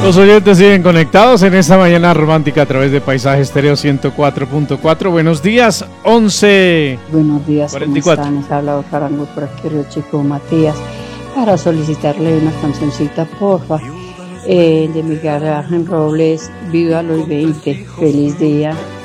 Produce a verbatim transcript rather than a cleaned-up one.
Los oyentes siguen conectados en esta mañana romántica a través de Paisaje Estéreo ciento cuatro punto cuatro. Buenos días, once. Buenos días, cuarenta y cuatro. ¿cómo están? Les habla Ocarango por aquí, Río Chico Matías, para solicitarle una cancioncita, porfa, eh, de Miguel Ángel Robles, Viva los veinte. Feliz día.